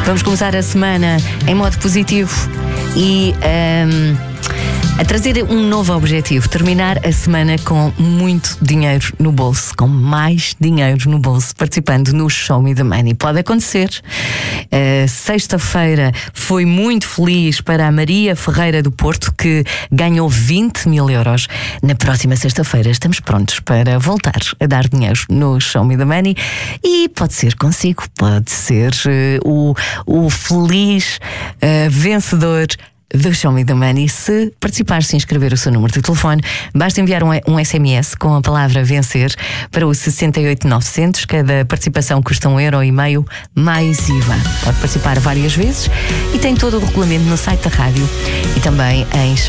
Vamos começar a semana em modo positivo e a trazer um novo objetivo: terminar a semana com muito dinheiro no bolso, com mais dinheiro no bolso, participando no Show Me the Money. Pode acontecer. Sexta-feira foi muito feliz para a Maria Ferreira do Porto, que ganhou 20 mil euros. Na próxima sexta-feira estamos prontos para voltar a dar dinheiro no Show Me the Money, e pode ser consigo, pode ser o feliz vencedor do Show Me the Money. Se participar, se inscrever o seu número de telefone, basta enviar um SMS com a palavra vencer para o 68900. Cada participação custa €1,5 mais IVA. Pode participar várias vezes e tem todo o regulamento no site da rádio e também em